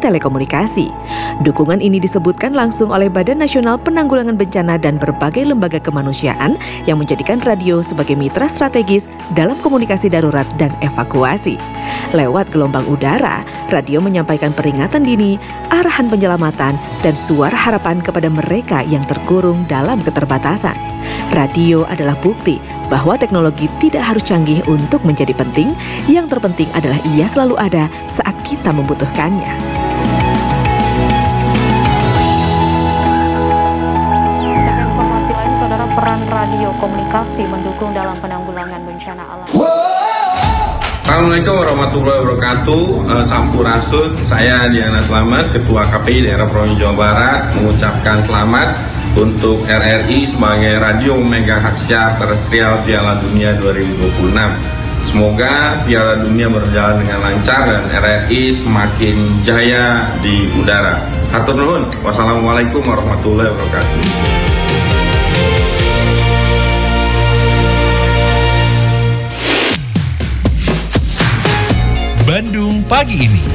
telekomunikasi. Dukungan ini disebutkan langsung oleh Badan Nasional Penanggulangan Bencana dan berbagai lembaga kemanusiaan yang menjadikan radio sebagai mitra strategis dalam komunikasi darurat dan evakuasi. Lewat gelombang udara, radio menyampaikan peringatan dini, arahan penyelamatan, dan suara harapan kepada mereka yang terkurung dalam keterbatasan. Radio adalah bukti bahwa teknologi tidak harus canggih untuk menjadi penting. Yang terpenting adalah ia selalu ada saat kita membutuhkannya. Dengan informasi lain, saudara, peran radio komunikasi mendukung dalam penanggulangan bencana alam. Assalamualaikum warahmatullahi wabarakatuh. Sampurasun, saya Diana Slamet, Ketua KPI Daerah Provinsi Jawa Barat, mengucapkan selamat untuk RRI sebagai radio memegang hak siar terestrial Piala Dunia 2026. Semoga Piala Dunia berjalan dengan lancar dan RRI semakin jaya di udara. Hatur nuhun. Wassalamualaikum warahmatullahi wabarakatuh. Bandung pagi ini.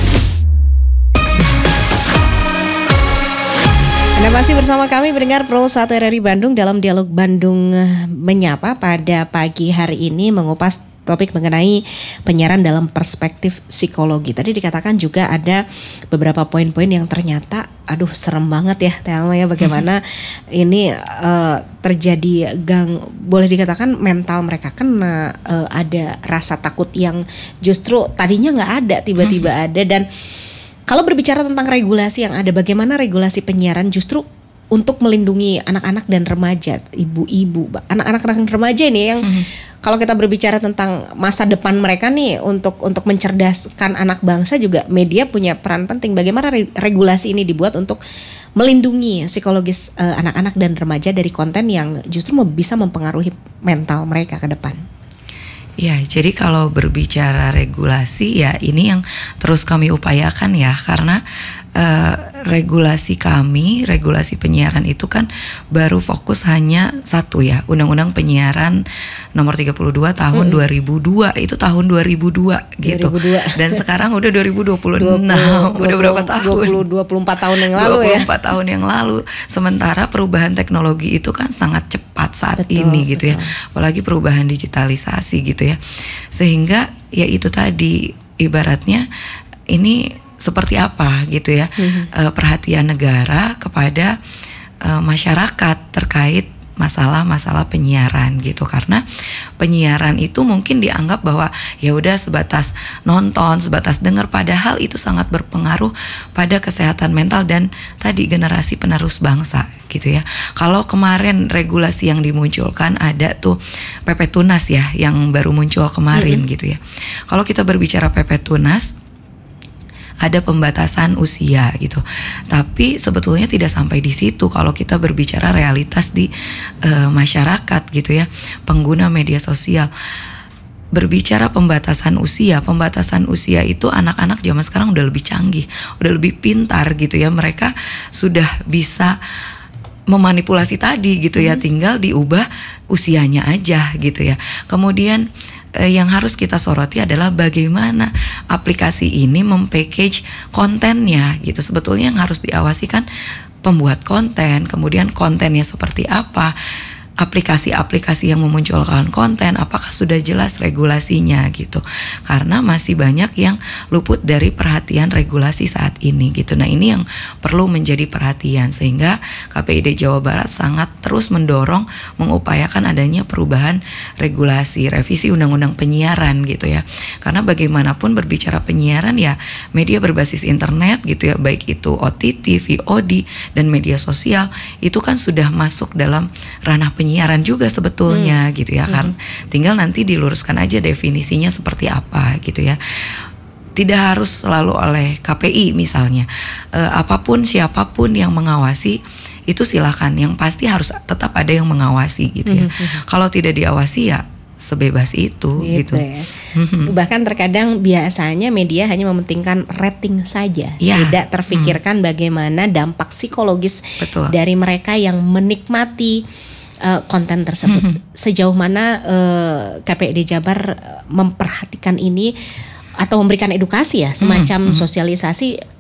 Anda masih bersama kami mendengar Pro 1 RRI Bandung dalam Dialog Bandung Menyapa pada pagi hari ini mengupas topik mengenai penyiaran dalam perspektif psikologi. Tadi dikatakan juga ada beberapa poin-poin yang ternyata serem banget ya Thelma ya, bagaimana ini terjadi boleh dikatakan mental mereka kena, ada rasa takut yang justru tadinya nggak ada, tiba-tiba ada. Dan kalau berbicara tentang regulasi yang ada, bagaimana regulasi penyiaran justru untuk melindungi anak-anak dan remaja, ibu-ibu, anak-anak dan remaja ini yang kalau kita berbicara tentang masa depan mereka nih untuk mencerdaskan anak bangsa, juga media punya peran penting. Bagaimana regulasi ini dibuat untuk melindungi psikologis anak-anak dan remaja dari konten yang justru bisa mempengaruhi mental mereka ke depan? Ya, jadi kalau berbicara regulasi ya ini yang terus kami upayakan ya, karena regulasi penyiaran itu kan baru fokus hanya satu ya, Undang-Undang Penyiaran nomor 32 tahun 2002, itu tahun 2002 gitu. 2002. Dan sekarang udah 2026, udah berapa tahun? 24 tahun yang lalu 24 ya. 24 tahun yang lalu. Sementara perubahan teknologi itu kan sangat cepat saat ini gitu ya. Apalagi perubahan digitalisasi gitu ya. Sehingga ya itu tadi ibaratnya ini seperti apa gitu ya, perhatian negara kepada masyarakat terkait masalah-masalah penyiaran gitu. Karena penyiaran itu mungkin dianggap bahwa ya udah sebatas nonton, sebatas dengar, padahal itu sangat berpengaruh pada kesehatan mental dan tadi generasi penerus bangsa gitu ya. Kalau kemarin regulasi yang dimunculkan ada tuh PP Tunas ya yang baru muncul kemarin gitu ya. Kalau kita berbicara PP Tunas, ada pembatasan usia gitu. Tapi sebetulnya tidak sampai di situ kalau kita berbicara realitas di masyarakat gitu ya, pengguna media sosial. Berbicara pembatasan usia itu anak-anak zaman sekarang udah lebih canggih, udah lebih pintar gitu ya. Mereka sudah bisa memanipulasi tadi gitu ya, tinggal diubah usianya aja gitu ya. Kemudian yang harus kita soroti adalah bagaimana aplikasi ini mempackage kontennya gitu. Sebetulnya yang harus diawasi kan pembuat konten, kemudian kontennya seperti apa, aplikasi-aplikasi yang memunculkan konten, apakah sudah jelas regulasinya gitu. Karena masih banyak yang luput dari perhatian regulasi saat ini gitu. Nah ini yang perlu menjadi perhatian, sehingga KPID Jawa Barat sangat terus mendorong, mengupayakan adanya perubahan regulasi, revisi Undang-Undang Penyiaran gitu ya. Karena bagaimanapun berbicara penyiaran ya media berbasis internet gitu ya, baik itu OTT, VOD, dan media sosial, itu kan sudah masuk dalam ranah penyiaran juga sebetulnya gitu ya kan. Tinggal nanti diluruskan aja definisinya seperti apa gitu ya. Tidak harus selalu oleh KPI misalnya. Apapun siapapun yang mengawasi itu silakan. Yang pasti harus tetap ada yang mengawasi gitu ya. Kalau tidak diawasi ya sebebas itu gitu. Ya. Bahkan terkadang biasanya media hanya mementingkan rating saja, tidak terfikirkan bagaimana dampak psikologis dari mereka yang menikmati konten tersebut. Sejauh mana KPID Jabar memperhatikan ini atau memberikan edukasi ya, semacam sosialisasi